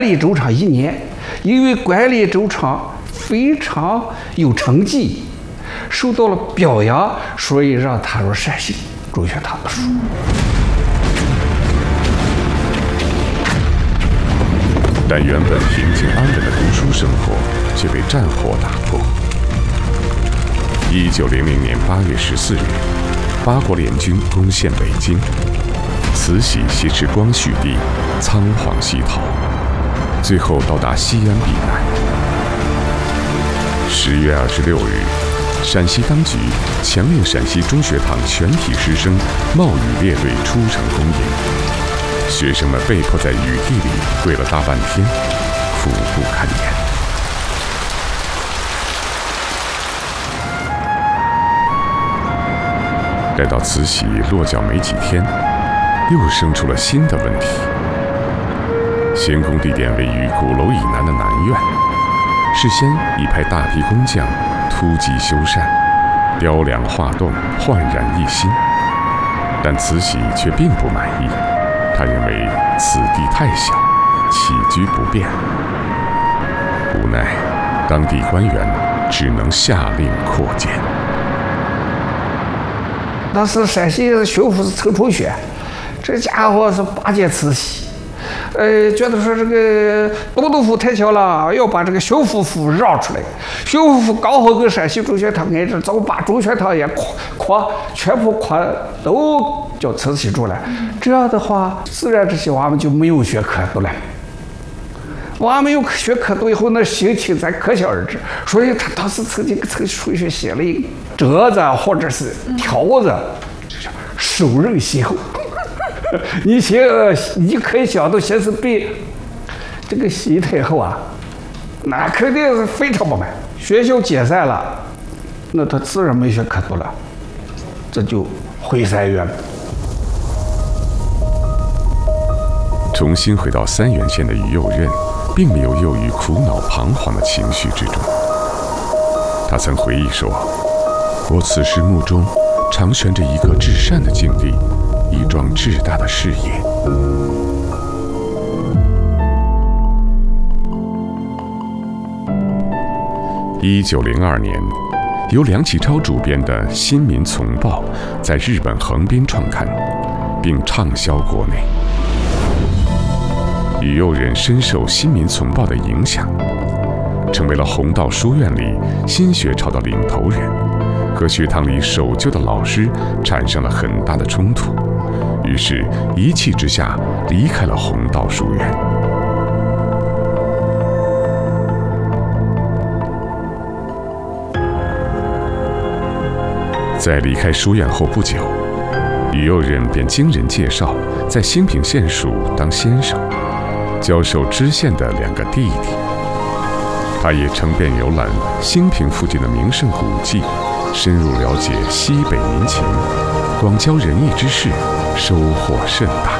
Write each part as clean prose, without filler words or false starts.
理周昌1年，因为管理周昌非常有成绩，受到了表扬，所以让他入陕西中学堂的书。 但原本平静安稳的读书生活却被战火打破。1900年8月14日，八国联军攻陷北京，慈禧挟持光绪帝仓皇西逃，最后到达西安避难。10月26日，陕西当局强令陕西中学堂全体师生冒雨列队出城攻营。学生们被迫在雨地里跪了大半天，苦不堪言。待到慈禧落脚没几天，又生出了新的问题。行宫地点位于鼓楼以南的南苑，事先已派大批工匠突击修缮，雕梁画栋，焕然一新。但慈禧却并不满意。他认为此地太小，起居不便，无奈当地官员只能下令扩建。 当时陕西巡抚是陈崇轩，这家伙是巴结慈禧，觉得说这个东督府太小了，要把这个巡抚府让出来。巡抚府刚好跟陕西中学堂挨着，咱们把中学堂也全部都叫慈禧住了。这样的话，自然这些娃们就没有学可读了。娃没有学可读以后，那心情咱可想而知。所以他当时曾经给陈崇轩写了一个折子或者是条子，就叫手刃西后。你可以想到，先是被这个西太后啊，那肯定是非常不满。学校解散了，那他自然没学可读了，这就回三原了。 重新回到三原县的于右任，并没有囿于苦恼彷徨的情绪之中。他曾回忆说：“我此时目中常悬着一个至善的境地，一桩至大的事业。”1902年，由梁启超主编的《新民丛报》在日本横滨创刊，并畅销国内。于右任深受《新民丛报》的影响，成为了弘道书院里新学潮的领头人，和学堂里守旧的老师产生了很大的冲突，于是一气之下离开了弘道书院。在离开书院后不久，于右任便经人介绍，在兴平县署当先生，教授知县的2个弟弟。他也乘便游览兴平附近的名胜古迹，深入了解西北民情，广交仁义之士，收获甚大。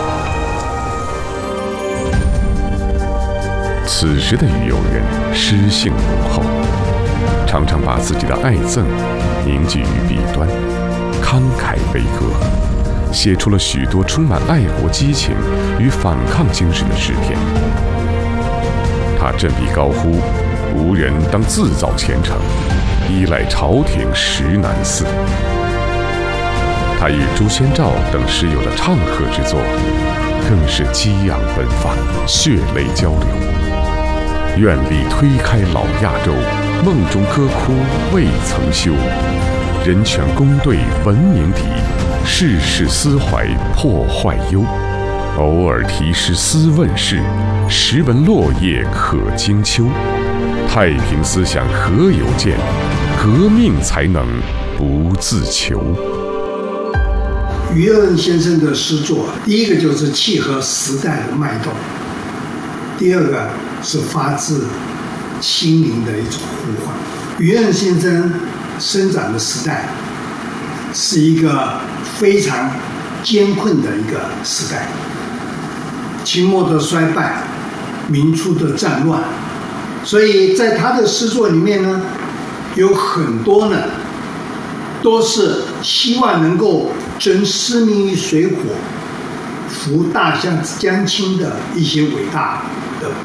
此时的于右任诗性浓厚，常常把自己的爱憎凝聚于笔端，慷慨悲歌，写出了许多充满爱国激情与反抗精神的诗篇。他振臂高呼：“吾人当自造前程，依赖朝廷实难似。”他与朱仙照等诗友的唱和之作，更是激昂奔放，血泪交流。愿力推开老亚洲，梦中歌哭未曾休。人权公队文明敌，世事思怀破坏忧。偶尔题诗思问世，时闻落叶可惊秋。太平思想何有见？革命才能不自求。 于右任先生的诗作，第一个就是契合时代的脉动，第二个是发自心灵的一种呼唤。于右任先生生长的时代是一个非常艰困的一个时代，清末的衰败，民初的战乱，所以在他的诗作里面呢，有很多呢都是希望能够置诗民于水火， 扶大将江青的一些伟大的。